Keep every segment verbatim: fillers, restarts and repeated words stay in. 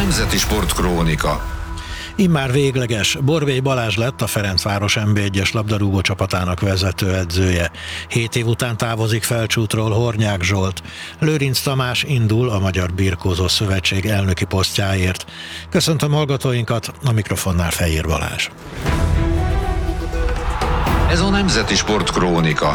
Nemzeti Sportkrónika. Immár végleges, Borbély Balázs lett a Ferencváros em bé egyes labdarúgó csapatának vezetőedzője. Hét év után távozik Felcsútról Hornyák Zsolt. Lőrinc Tamás indul a Magyar Birkózó Szövetség elnöki posztjáért. Köszöntöm hallgatóinkat, a mikrofonnál Fejér Balázs. Ez a Nemzeti Sportkrónika.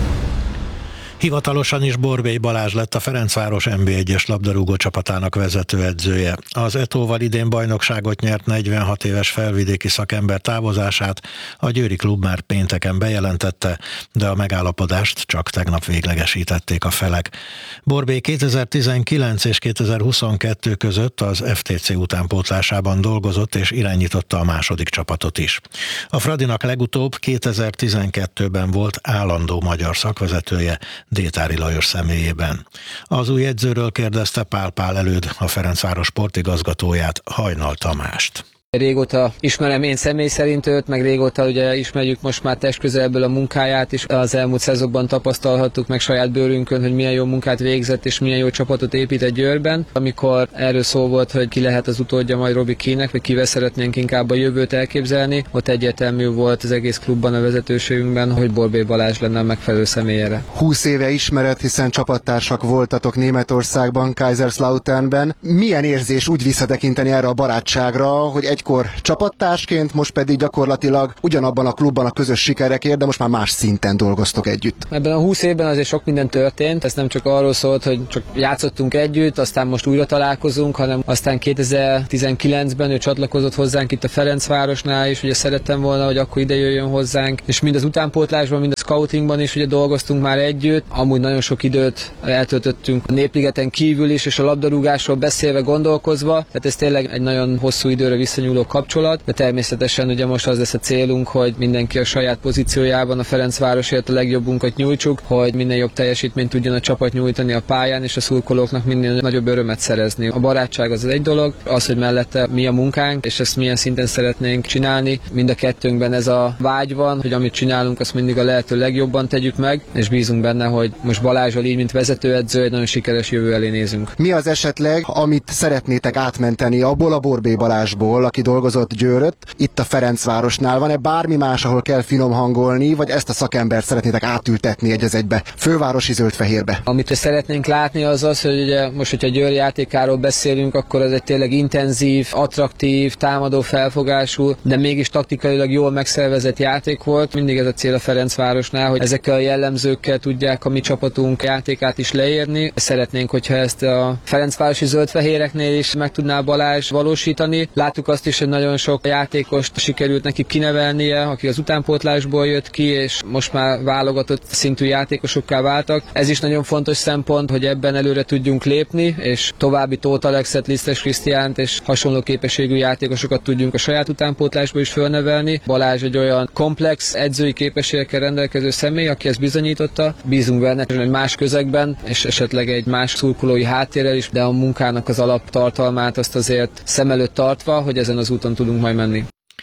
Hivatalosan is Borbély Balázs lett a Ferencváros em bé egyes labdarúgó csapatának vezetőedzője. Az Etóval idén bajnokságot nyert negyvenhat éves felvidéki szakember távozását a győri klub már pénteken bejelentette, de a megállapodást csak tegnap véglegesítették a felek. Borbély kétezer-tizenkilenc és kétezer-huszonkettő között az ef té cé utánpótlásában dolgozott és irányította a második csapatot is. A Fradinak legutóbb kétezer-tizenkettőben volt állandó magyar szakvezetője, Détári Lajos személyében. Az új edzőről kérdezte Pál Pál Előd, a Ferencváros sportigazgatóját, Hajnal Tamást. Régóta ismerem én személy szerint őt, meg régóta ugye ismerjük most már testközelből a munkáját, és az elmúlt szezonban tapasztalhattuk meg saját bőrünkön, hogy milyen jó munkát végzett, és milyen jó csapatot épített Győrben. Amikor erről szó volt, hogy ki lehet az utódja majd Robi Keane-nek, vagy kivel szeretnénk inkább a jövőt elképzelni, ott egyértelmű volt az egész klubban, a vezetőségünkben, hogy Borbély Balázs lenne a megfelelő személyére. húsz éve ismeret, hiszen csapattársak voltatok Németországban, Kaiserslauternben. Milyen érzés úgy visszatekinteni erre a barátságra, hogy egy egykor csapattársként, most pedig gyakorlatilag ugyanabban a klubban a közös sikerekért, de most már más szinten dolgoztok együtt. Ebben a húsz évben azért sok minden történt, ez nem csak arról szólt, hogy csak játszottunk együtt, aztán most újra találkozunk, hanem aztán kétezer-tizenkilencben ő csatlakozott hozzánk itt a Ferencvárosnál, és ugye szerettem volna, hogy akkor ide jöjjön hozzánk, és mind az utánpótlásban, mind a scoutingban is ugye dolgoztunk már együtt. Amúgy nagyon sok időt eltöltöttünk a Népligeten kívül is, és a labdarúgásról beszélve, gondolkozva, tehát ez tényleg egy nagyon hosszú időre visszanyúló kapcsolat, de természetesen ugye most az lesz a célunk, hogy mindenki a saját pozíciójában a Ferencvárosért a legjobbunkat nyújtsuk, hogy minél jobb teljesítményt tudjon a csapat nyújtani a pályán, és a szurkolóknak minél nagyobb örömet szerezni. A barátság az egy dolog, az, hogy mellette mi a munkánk, és ezt milyen szinten szeretnénk csinálni. Mind a kettőnkben ez a vágy van, hogy amit csinálunk, azt mindig a lehető legjobban tegyük meg, és bízunk benne, hogy most Balázsral így, mint vezetőedző, egy nagyon sikeres jövő elé nézünk. Mi az esetleg, amit szeretnétek átmenteni abból a Borbély Balázsból, aki dolgozott Győrött, itt a Ferencvárosnál? Van-e bármi más, ahol kell finom hangolni, vagy ezt a szakembert szeretnétek átültetni egy az egybe, fővárosi zöld-fehérbe? Amit szeretnénk látni az az, hogy ugye most, hogyha Győr játékáról beszélünk, akkor ez egy tényleg intenzív, attraktív, támadó felfogású, de mégis taktikailag jól megszervezett játék volt. Mindig ez a cél a Ferencvárosnál, hogy ezekkel a jellemzőkkel tudják a mi csapatunk játékát is leérni. Szeretnénk, hogyha ezt a ferencvárosi zöld-fehéreknél is meg tudná Balázs valósítani. Láttuk azt is, hogy nagyon sok játékost sikerült neki kinevelnie, aki az utánpótlásból jött ki, és most már válogatott szintű játékosokká váltak. Ez is nagyon fontos szempont, hogy ebben előre tudjunk lépni, és további Tóth Alexet, Lisztes Krisztiánt és hasonló képességű játékosokat tudjunk a saját utánpótlásból is fölnevelni. Balázs egy olyan komplex edzői képességekkel rendelkező személy, aki ezt bizonyította. Bízunk benne, hogy más közegben, és esetleg egy más szurkolói háttérrel is, de a munkának az alaptartalmát azt azért szem előtt tartva, hogy ezen az úton tudunk majd menni.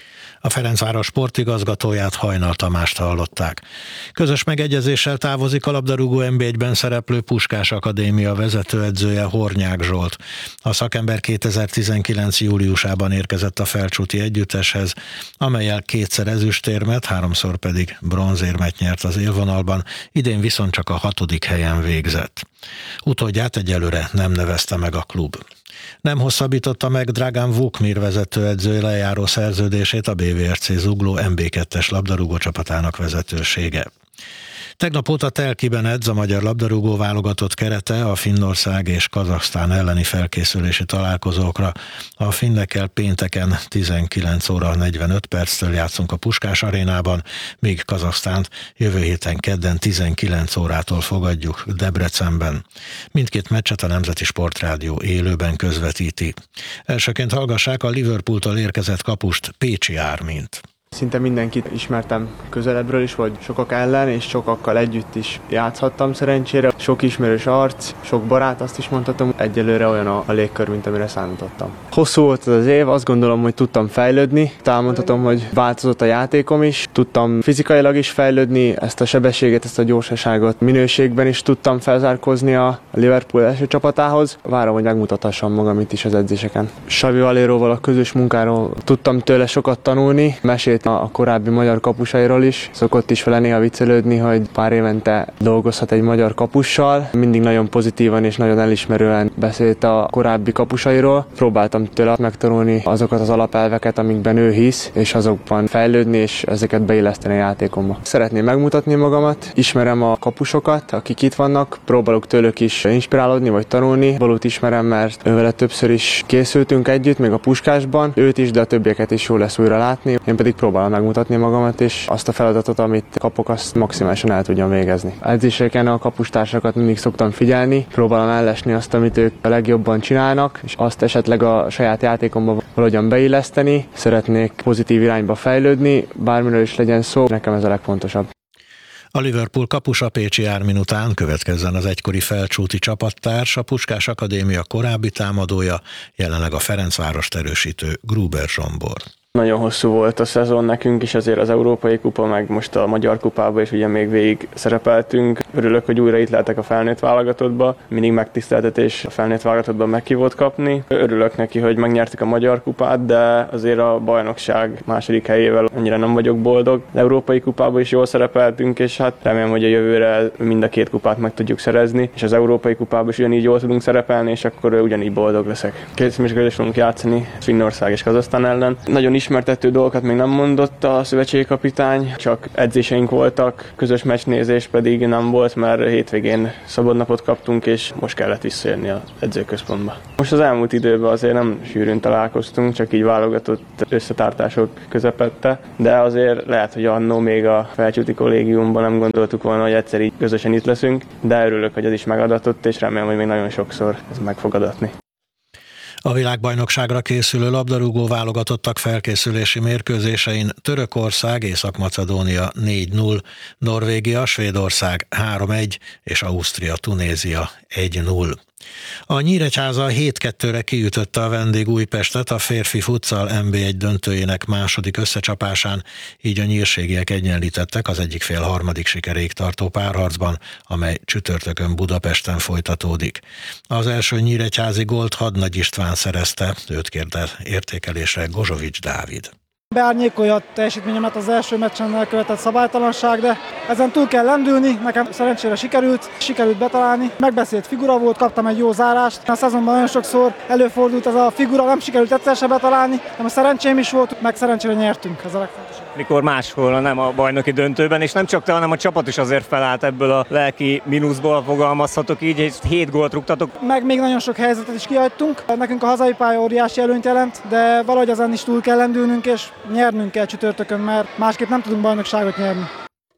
A Ferencváros sportigazgatóját, Hajnal Tamást hallották. Közös megegyezéssel távozik a labdarúgó em bé egyben szereplő Puskás Akadémia vezetőedzője, Hornyák Zsolt. A szakember kétezer-tizenkilenc júliusában érkezett a felcsúti együtteshez, amellyel kétszer ezüstérmet, háromszor pedig bronzérmet nyert az élvonalban, idén viszont csak a hatodik helyen végzett. Utódját egyelőre nem nevezte meg a klub. Nem hosszabbította meg Dragan Vukmir vezetőedző lejáró szerződését a bé vé er cé Zugló em bé kettes labdarúgó csapatának vezetősége. Tegnap óta Telkiben edz a magyar labdarúgó válogatott kerete a Finnország és Kazahsztán elleni felkészülési találkozókra. A finnekkel pénteken tizenkilenc óra negyvenöt perctől játszunk a Puskás arénában, míg Kazahsztánt jövő héten kedden tizenkilenc órától fogadjuk Debrecenben. Mindkét meccset a Nemzeti Sportrádió élőben közvetíti. Elsőként hallgassák a Liverpooltól érkezett kapust, Pécsi Ármint. Szinte mindenkit ismertem közelebbről is, vagy sokak ellen, és sokakkal együtt is játszhattam szerencsére. Sok ismerős arc, sok barát, azt is mondhatom, egyelőre olyan a, a légkör, mint amire számítottam. Hosszú volt az év, azt gondolom, hogy tudtam fejlődni. Talán mondhatom, hogy változott a játékom is, tudtam fizikailag is fejlődni, ezt a sebességet, ezt a gyorsaságot minőségben is tudtam felzárkózni a Liverpool első csapatához. Várom, hogy megmutathassam magam itt is az edzéseken. Xavi Valéróval a közös munkáról tudtam tőle sokat tanulni, mesélt a korábbi magyar kapusairól is. Szokott is vele néha viccelődni, hogy pár évente dolgozhat egy magyar kapussal. Mindig nagyon pozitívan és nagyon elismerően beszélt a korábbi kapusairól. Próbáltam tőle megtanulni azokat az alapelveket, amikben ő hisz, és azokban fejlődni, és ezeket beilleszteni a játékomba. Szeretném megmutatni magamat, ismerem a kapusokat, akik itt vannak, próbálok tőlük is inspirálódni vagy tanulni. Valót ismerem, mert ővele többször is készültünk együtt, még a Puskásban. Őt is, de a többieket is jó lesz újra látni. Én pedig próbálom megmutatni magamat, és azt a feladatot, amit kapok, azt maximálisan el tudjam végezni. Edzéseken a kapustársakat mindig szoktam figyelni, próbálom ellesni azt, amit ők a legjobban csinálnak, és azt esetleg a saját játékomba valahogyan beilleszteni. Szeretnék pozitív irányba fejlődni, bármiről is legyen szó, nekem ez a legfontosabb. A Liverpool kapusa Pécsi Ármin után következzen az egykori felcsúti csapattárs, a Puskás Akadémia korábbi támadója, jelenleg a Ferencvárost erősítő Gruber Zsombor. Nagyon hosszú volt a szezon nekünk is, azért az Európai Kupa, meg most a Magyar Kupában is ugye még végig szerepeltünk. Örülök, hogy újra itt lehetek a felnőtt válogatottba. Mindig megtiszteltetés a felnőtt válogatottban meghívót kapni. Örülök neki, hogy megnyertük a Magyar Kupát, de azért a bajnokság második helyével annyira nem vagyok boldog. Az Európai Kupában is jól szerepeltünk, és hát remélem, hogy a jövőre mind a két kupát meg tudjuk szerezni, és az Európai Kupában is ugyanígy jól tudunk szerepelni, és akkor ugyanígy boldog leszek. Két mérkőzést fogunk játszani Finnország és Kazahsztán ellen. Nagyon ismertető dolgokat még nem mondott a szövetségi kapitány, csak edzéseink voltak, közös meccsnézés pedig nem volt, mert hétvégén szabadnapot kaptunk, és most kellett visszajönni az edzőközpontba. Most az elmúlt időben azért nem sűrűn találkoztunk, csak így válogatott összetártások közepette, de azért lehet, hogy annó még a felcsúti kollégiumban nem gondoltuk volna, hogy egyszer így közösen itt leszünk, de örülök, hogy ez is megadatott, és remélem, hogy még nagyon sokszor ez meg fog adatni. A világbajnokságra készülő labdarúgó válogatottak felkészülési mérkőzésein Törökország, Észak-Macedónia négy null, Norvégia, Svédország három egy és Ausztria, Tunézia egy null. A Nyíregyháza hét kettőre kiütötte a vendég Újpestet a férfi futsal en bé egy döntőjének második összecsapásán, így a nyírségiek egyenlítettek az egyik fél harmadik sikeréig tartó párharcban, amely csütörtökön Budapesten folytatódik. Az első nyíregyházi gólt Hadnagy István szerezte, őt kérte értékelésre Gozsovics Dávid. Beárnyékolja a teljesítményemet az első meccsen elkövetett szabálytalanság, de ezen túl kell lendülni, nekem szerencsére sikerült, sikerült betalálni. Megbeszélt figura volt, kaptam egy jó zárást. A szezonban nagyon sokszor előfordult ez a figura, nem sikerült egyszer se betalálni, de a szerencsém is volt, meg szerencsére nyertünk, ez a legfontosabb. Mikor máshol, nem a bajnoki döntőben, és nem csak te, hanem a csapat is azért felállt ebből a lelki mínuszból, fogalmazhatok így, és hét gólt rúgtatok. Meg még nagyon sok helyzetet is kihagytunk. Nekünk a hazai pálya óriási előnyt jelent, de valahogy ezen is túl kell lendülnünk, és nyernünk kell csütörtökön, mert másképp nem tudunk bajnokságot nyerni.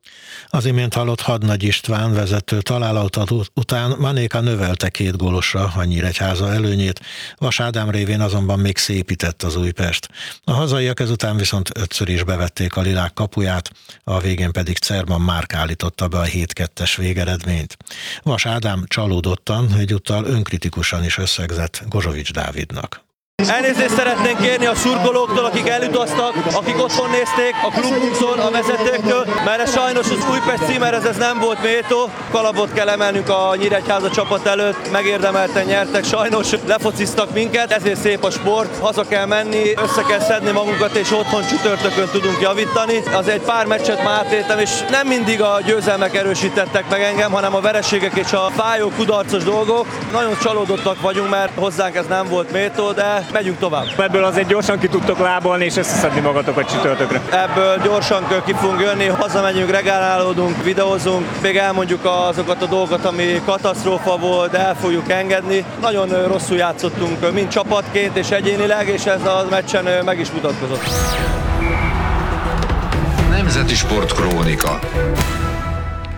Az imént hallott Hadnagy István vezető találata után Manéka növelte két gólosra a Nyíregyháza előnyét, Vas Ádám révén azonban még szépített az Újpest. A hazaiak ezután viszont ötször is bevették a lilák kapuját, a végén pedig Cerman Márk állította be a hét kettes végeredményt. Vas Ádám csalódottan, egyúttal önkritikusan is összegzett Gozsovics Dávidnak. Elnézést szeretnénk kérni a szurkolóktól, akik elutaztak, akik otthon nézték, a klubunktól, a vezetőktől, mert ez sajnos az Újpest címerhez ez nem volt méltó. Kalapot kell emelnünk a Nyíregyháza csapat előtt, megérdemelten nyertek, sajnos lefociztak minket, ezért szép a sport, haza kell menni, össze kell szedni magunkat, és otthon csütörtökön tudunk javítani. Az egy pár meccset már átéltem, és nem mindig a győzelmek erősítettek meg engem, hanem a vereségek és a fájó, kudarcos dolgok. Nagyon csalódottak vagyunk, mert hozzánk ez nem volt méltó, de megyünk tovább. Ebből azért gyorsan ki tudtok lábolni és összeszedni magatokat csütörtökre. Ebből gyorsan ki fogunk jönni, hazamegyünk, regálálódunk, videózunk, még elmondjuk azokat a dolgokat, ami katasztrófa volt, de el fogjuk engedni. Nagyon rosszul játszottunk, mind csapatként és egyénileg, és ez a meccsen meg is mutatkozott. Nemzeti Sportkrónika.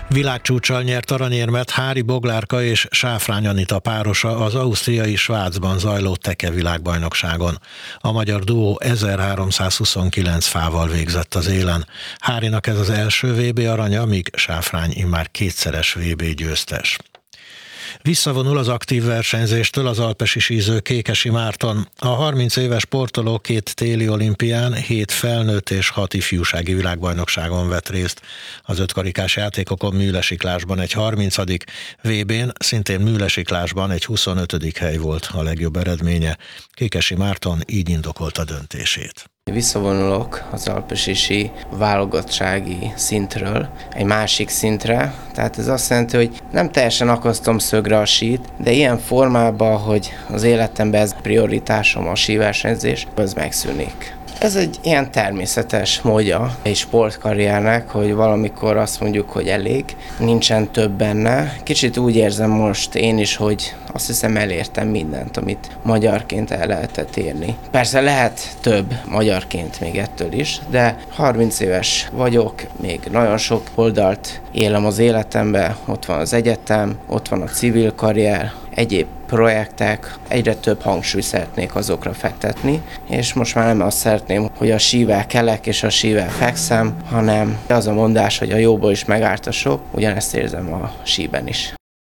Világcsúccsal nyert aranyérmet Hári Boglárka és Sáfrány Anita párosa az ausztriai Svájcban zajló teke világbajnokságon. A magyar duó ezerháromszázhuszonkilenc fával végzett az élen. Hárinak ez az első vé bé aranya, míg Sáfrány immár kétszeres vé bé győztes. Visszavonul az aktív versenyzéstől az alpesi síző Kékesi Márton. A harminc éves sportoló két téli olimpián, hét felnőtt és hat ifjúsági világbajnokságon vett részt. Az ötkarikás játékokon műlesiklásban egy harmincadik vé bén, szintén műlesiklásban egy huszonötödik hely volt a legjobb eredménye. Kékesi Márton így indokolta döntését. Visszavonulok az alpesi sí válogattsági szintről egy másik szintre, tehát ez azt jelenti, hogy nem teljesen akasztom szögre a sít, de ilyen formában, hogy az életemben ez prioritásom a síversenyzés, az megszűnik. Ez egy ilyen természetes módja egy sportkarriernek, hogy valamikor azt mondjuk, hogy elég, nincsen több benne. Kicsit úgy érzem most én is, hogy azt hiszem elértem mindent, amit magyarként el lehetett érni. Persze lehet több magyarként még ettől is, de harminc éves vagyok, még nagyon sok oldalt élem az életemben, ott van az egyetem, ott van a civil karrier, egyéb projektek, egyre több hangsúlyt szeretnék azokra fektetni, és most már nem azt szeretném, hogy a sível kelek és a sível fekszem, hanem az a mondás, hogy a jóból is megárt a sok, ugyanezt érzem a síben is.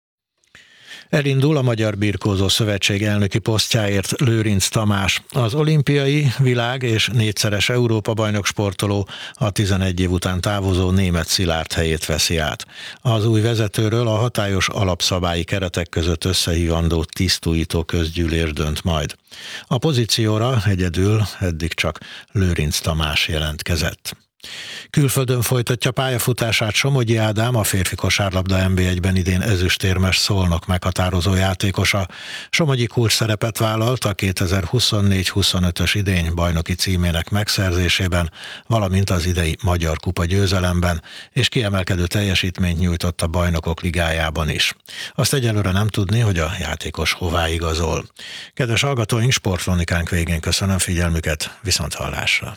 Elindul a Magyar Birkózó Szövetség elnöki posztjáért Lőrinc Tamás. Az olimpiai, világ és négyszeres Európa-bajnok sportoló a tizenegy év után távozó Németh Szilárd helyét veszi át. Az új vezetőről a hatályos alapszabályi keretek között összehívandó tisztújító közgyűlés dönt majd. A pozícióra egyedül eddig csak Lőrinc Tamás jelentkezett. Külföldön folytatja pályafutását Somogyi Ádám, a férfi kosárlabda en bé egyben idén ezüstérmes Szolnok meghatározó játékosa. Somogyi kulcs szerepet vállalt a kétezer-huszonnégy huszonötös idény bajnoki címének megszerzésében, valamint az idei Magyar Kupa győzelemben, és kiemelkedő teljesítményt nyújtott a Bajnokok Ligájában is. Azt egyelőre nem tudni, hogy a játékos hová igazol. Kedves hallgatóink, sportkrónikánk végén köszönöm figyelmüket, viszonthallásra!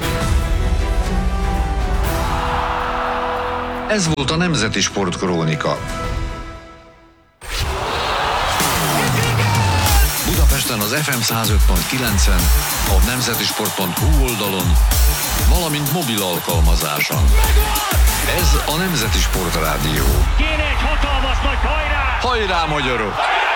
Ez volt a Nemzeti Sportkrónika. Budapesten az ef em száz öt pont kilencen, a nemzetisport pont hu oldalon, valamint mobil alkalmazáson. Ez a Nemzeti Sport Rádió. Kéne egy hatalmas nagy hajrá! Hajrá, magyarok!